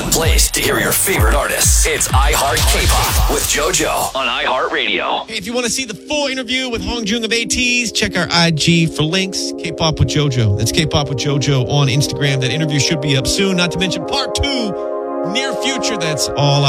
one place to hear your favorite artists. It's iHeart K-Pop with JoJo on iHeartRadio. Hey, if you want to see the full interview with Hongjoong of ATEEZ, check our IG for links. K-Pop with JoJo. That's K-Pop with JoJo on Instagram. That interview should be up soon. Not to mention part 2, near future. That's all